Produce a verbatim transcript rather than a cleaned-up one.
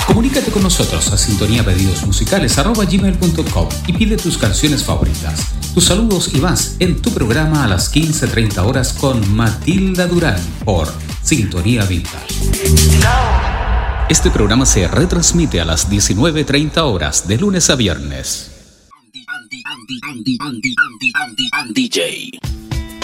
Comunícate con nosotros a sintonía pedidos musicales arroba gmail punto com y pide tus canciones favoritas, tus saludos y más en tu programa a las quince treinta horas con Matilda Durán por Sintonía Vintage. Este programa se retransmite a las diecinueve treinta horas de lunes a viernes. D J